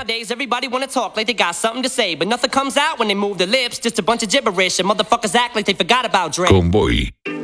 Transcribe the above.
Nowadays, everybody wanna talk like they got something to say, but nothing comes out when they move their lips. Just a bunch of gibberish, and motherfuckers act like they forgot about Dre. Convoy.